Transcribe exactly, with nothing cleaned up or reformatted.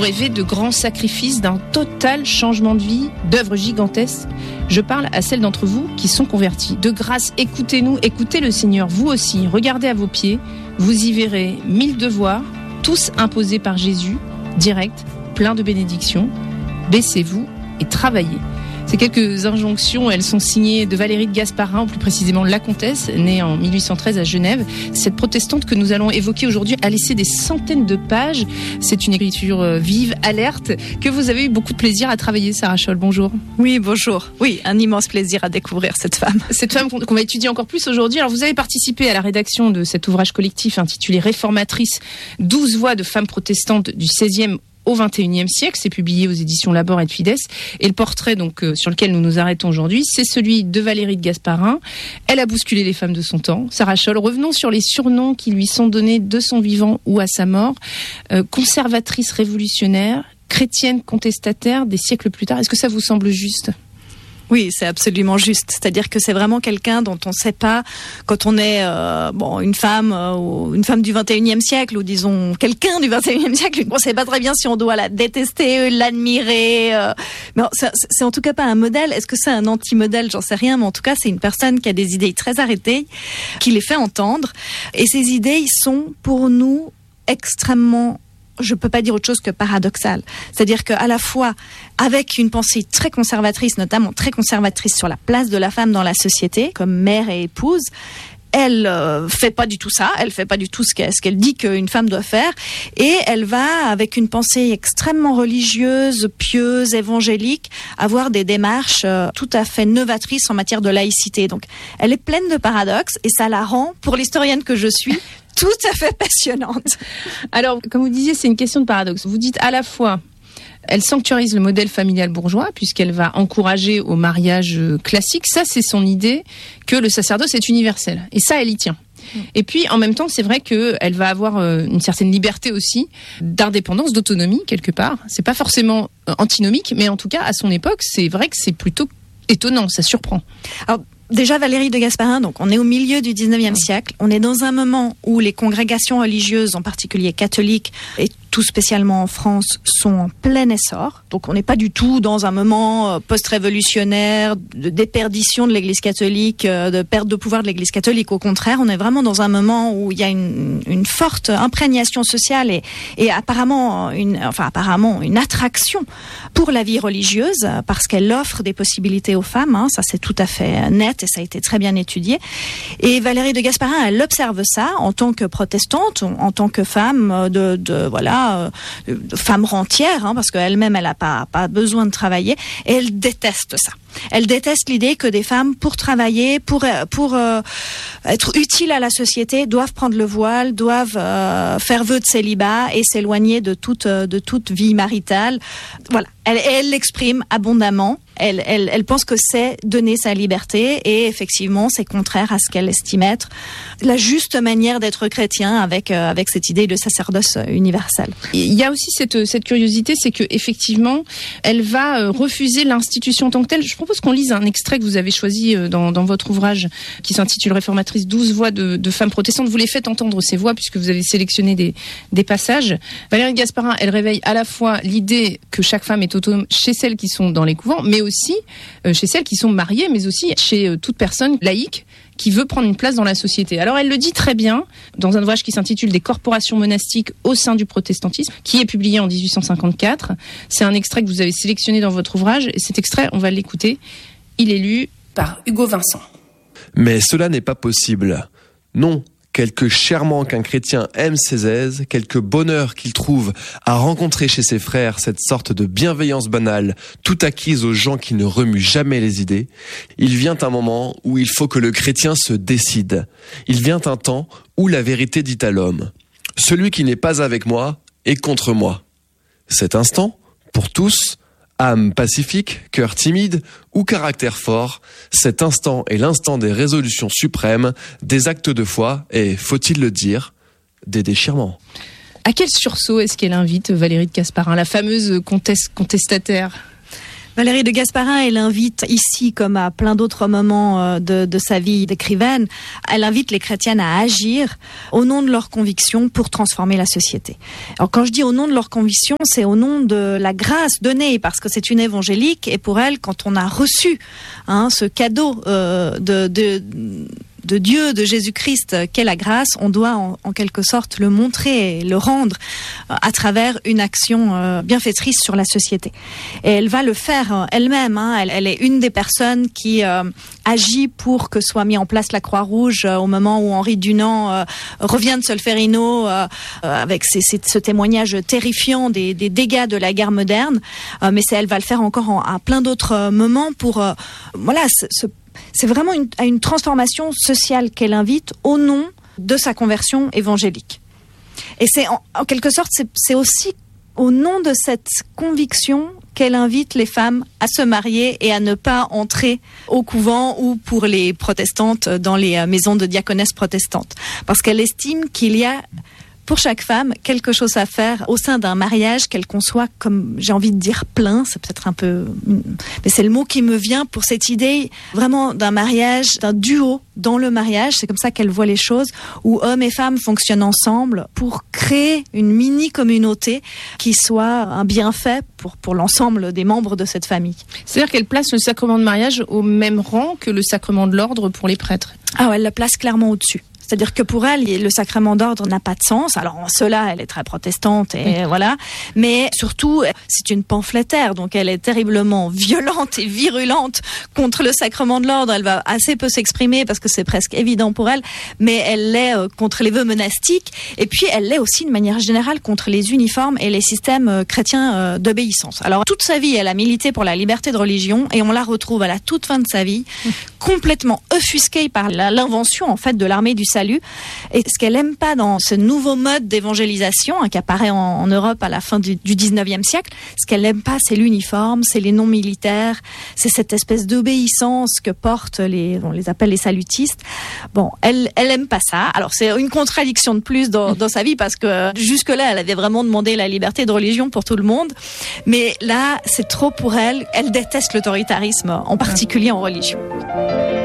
rêvez de grands sacrifices, d'un total changement de vie, d'œuvres gigantesques. Je parle à celles d'entre vous qui sont converties. De grâce, écoutez-nous, écoutez le Seigneur, vous aussi. Regardez à vos pieds, vous y verrez mille devoirs, tous imposés par Jésus, direct, plein de bénédictions. Baissez-vous et travaillez. Ces quelques injonctions, elles sont signées de Valérie de Gasparin, plus précisément la comtesse, née en mille huit cent treize à Genève. Cette protestante que nous allons évoquer aujourd'hui a laissé des centaines de pages. C'est une écriture vive, alerte, que vous avez eu beaucoup de plaisir à travailler, Sarah Scholl. Bonjour. Oui, bonjour. Oui, un immense plaisir à découvrir cette femme. Cette femme qu'on va étudier encore plus aujourd'hui. Alors, vous avez participé à la rédaction de cet ouvrage collectif intitulé Réformatrices, douze voix de femmes protestantes du seizième au vingt et unième siècle. C'est publié aux éditions Labor et Fides. Et le portrait donc euh, sur lequel nous nous arrêtons aujourd'hui, c'est celui de Valérie de Gasparin. Elle a bousculé les femmes de son temps. Sarah Scholl, revenons sur les surnoms qui lui sont donnés de son vivant ou à sa mort. Euh, conservatrice révolutionnaire, chrétienne contestataire des siècles plus tard. Est-ce que ça vous semble juste ? Oui, c'est absolument juste. C'est-à-dire que c'est vraiment quelqu'un dont on ne sait pas, quand on est euh, bon une femme euh, ou une femme du vingt et unième siècle, ou disons quelqu'un du vingt et unième siècle, on ne sait pas très bien si on doit la détester, l'admirer. Euh, mais c'est, c'est en tout cas pas un modèle. Est-ce que c'est un anti-modèle ? J'en sais rien, mais en tout cas c'est une personne qui a des idées très arrêtées, qui les fait entendre. Et ces idées, ils sont pour nous extrêmement, je peux pas dire autre chose que paradoxal. C'est-à-dire qu'à la fois, avec une pensée très conservatrice, notamment très conservatrice sur la place de la femme dans la société, comme mère et épouse, elle euh, fait pas du tout ça, elle fait pas du tout ce qu'elle, ce qu'elle dit qu'une femme doit faire, et elle va, avec une pensée extrêmement religieuse, pieuse, évangélique, avoir des démarches euh, tout à fait novatrices en matière de laïcité. Donc, elle est pleine de paradoxes, et ça la rend, pour l'historienne que je suis, tout à fait passionnante. Alors, comme vous disiez, c'est une question de paradoxe. Vous dites à la fois, elle sanctuarise le modèle familial bourgeois, puisqu'elle va encourager au mariage classique. Ça, c'est son idée que le sacerdoce est universel. Et ça, elle y tient. Et puis, en même temps, c'est vrai qu'elle va avoir une certaine liberté aussi, d'indépendance, d'autonomie, quelque part. C'est pas forcément antinomique, mais en tout cas, à son époque, c'est vrai que c'est plutôt étonnant, ça surprend. Alors, déjà, Valérie de Gasparin, donc on est au milieu du dix-neuvième siècle. On est dans un moment où les congrégations religieuses, en particulier catholiques, et tout spécialement en France, sont en plein essor. Donc on n'est pas du tout dans un moment post-révolutionnaire, de déperdition de l'Église catholique, de perte de pouvoir de l'Église catholique. Au contraire, on est vraiment dans un moment où il y a une, une forte imprégnation sociale et, et apparemment une, enfin apparemment une attraction pour la vie religieuse, parce qu'elle offre des possibilités aux femmes. Hein, ça c'est tout à fait net et ça a été très bien étudié. Et Valérie de Gasparin, elle observe ça en tant que protestante, en tant que femme de, de voilà. Euh, femme rentière, hein, parce qu'elle-même, elle n'a pas, pas besoin de travailler, et elle déteste ça. Elle déteste l'idée que des femmes, pour travailler, pour, pour euh, être utiles à la société, doivent prendre le voile, doivent euh, faire vœu de célibat et s'éloigner de toute, de toute vie maritale. Voilà. Elle, elle l'exprime abondamment. Elle, elle, elle pense que c'est donner sa liberté, et effectivement, c'est contraire à ce qu'elle estime être la juste manière d'être chrétien, avec, euh, avec cette idée de sacerdoce universel. Il y a aussi cette, cette curiosité, c'est que effectivement, elle va euh, refuser l'institution en tant que telle. Je propose qu'on lise un extrait que vous avez choisi euh, dans, dans votre ouvrage, qui s'intitule Réformatrices, douze voix de, de femmes protestantes. Vous les faites entendre ces voix, puisque vous avez sélectionné des, des passages. Valérie de Gasparin, elle réveille à la fois l'idée que chaque femme est autonome chez celles qui sont dans les couvents, mais aussi euh, chez celles qui sont mariées, mais aussi chez euh, toute personne laïque qui veut prendre une place dans la société. Alors elle le dit très bien dans un ouvrage qui s'intitule Des corporations monastiques au sein du protestantisme, qui est publié en dix-huit cent cinquante-quatre. C'est un extrait que vous avez sélectionné dans votre ouvrage, et cet extrait, on va l'écouter. Il est lu par Hugo Vincent. Mais cela n'est pas possible. Non. Quelque chèrement qu'un chrétien aime ses aises, quelque bonheur qu'il trouve à rencontrer chez ses frères cette sorte de bienveillance banale, tout acquise aux gens qui ne remuent jamais les idées, il vient un moment où il faut que le chrétien se décide. Il vient un temps où la vérité dit à l'homme : celui qui n'est pas avec moi est contre moi. Cet instant, pour tous, âme pacifique, cœur timide ou caractère fort, cet instant est l'instant des résolutions suprêmes, des actes de foi et, faut-il le dire, des déchirements. À quel sursaut est-ce qu'elle invite Valérie de Gasparin, la fameuse comtesse contestataire ? Valérie de Gasparin, elle invite ici, comme à plein d'autres moments de, de sa vie d'écrivaine, elle invite les chrétiennes à agir au nom de leurs convictions pour transformer la société. Alors quand je dis au nom de leurs convictions, c'est au nom de la grâce donnée, parce que c'est une évangélique, et pour elle, quand on a reçu hein, ce cadeau euh, de... de de Dieu, de Jésus-Christ, qu'est la grâce, on doit en, en quelque sorte le montrer et le rendre euh, à travers une action euh, bienfaitrice sur la société. Et elle va le faire euh, elle-même. Hein. Elle, elle est une des personnes qui euh, agit pour que soit mis en place la Croix-Rouge euh, au moment où Henri Dunant euh, revient de Solferino euh, euh, avec ces, ces, ce témoignage terrifiant des, des dégâts de la guerre moderne. Euh, mais c'est, elle va le faire encore en, à plein d'autres euh, moments pour euh, voilà ce, ce C'est vraiment une, à une transformation sociale qu'elle invite au nom de sa conversion évangélique. Et c'est en, en quelque sorte, c'est, c'est aussi au nom de cette conviction qu'elle invite les femmes à se marier et à ne pas entrer au couvent ou pour les protestantes dans les maisons de diaconesses protestantes. Parce qu'elle estime qu'il y a pour chaque femme quelque chose à faire au sein d'un mariage qu'elle conçoit comme, j'ai envie de dire plein, c'est peut-être un peu, mais c'est le mot qui me vient pour cette idée vraiment d'un mariage, d'un duo dans le mariage. C'est comme ça qu'elle voit les choses, où hommes et femmes fonctionnent ensemble pour créer une mini-communauté qui soit un bienfait pour, pour l'ensemble des membres de cette famille. C'est-à-dire qu'elle place le sacrement de mariage au même rang que le sacrement de l'ordre pour les prêtres. Ah ouais, elle la place clairement au-dessus. C'est-à-dire que pour elle, le sacrement d'ordre n'a pas de sens. Alors en cela, elle est très protestante et oui. voilà. Mais surtout, c'est une pamphlétaire, donc elle est terriblement violente et virulente contre le sacrement de l'ordre. Elle va assez peu s'exprimer parce que c'est presque évident pour elle, mais elle l'est contre les vœux monastiques. Et puis elle l'est aussi de manière générale contre les uniformes et les systèmes chrétiens d'obéissance. Alors toute sa vie, elle a milité pour la liberté de religion et on la retrouve à la toute fin de sa vie, complètement offusquée par l'invention en fait de l'armée du salut. Et ce qu'elle aime pas dans ce nouveau mode d'évangélisation hein, qui apparaît en, en Europe à la fin du, du dix-neuvième siècle, ce qu'elle aime pas, c'est l'uniforme, c'est les noms militaires, c'est cette espèce d'obéissance que portent les, on les appelle les salutistes. Bon, elle, elle aime pas ça. Alors c'est une contradiction de plus dans, dans sa vie parce que jusque-là, elle avait vraiment demandé la liberté de religion pour tout le monde, mais là, c'est trop pour elle. Elle déteste l'autoritarisme, en particulier en religion.